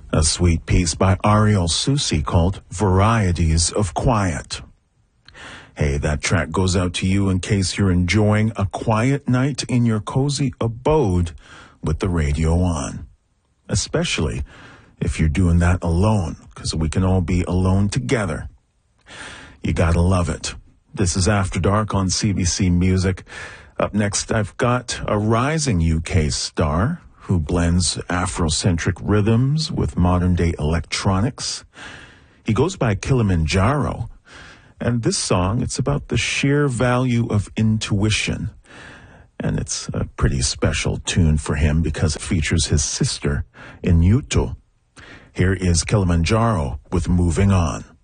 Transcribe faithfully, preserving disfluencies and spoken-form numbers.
A sweet piece by Ariel Susi called Varieties of Quiet. Hey, that track goes out to you in case you're enjoying a quiet night in your cozy abode with the radio on. Especially if you're doing that alone, because we can all be alone together. You gotta love it. This is After Dark on C B C Music. Up next, I've got a rising U K star who blends Afrocentric rhythms with modern-day electronics. He goes by Kilimanjaro, and this song, it's about the sheer value of intuition. And it's a pretty special tune for him because it features his sister, Inyuto. Here is Kilimanjaro with Moving On.